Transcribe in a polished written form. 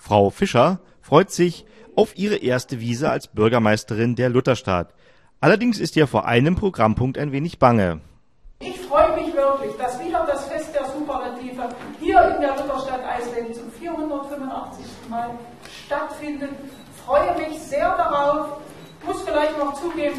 Frau Fischer freut sich auf ihre erste Wiese als Bürgermeisterin der Lutherstadt. Allerdings ist ihr vor einem Programmpunkt ein wenig bange. Ich freue mich wirklich, dass wieder das Fest der Superlative hier in der Lutherstadt Eisleben zum 485. Mal stattfindet. Ich freue mich sehr darauf, muss vielleicht noch zugeben,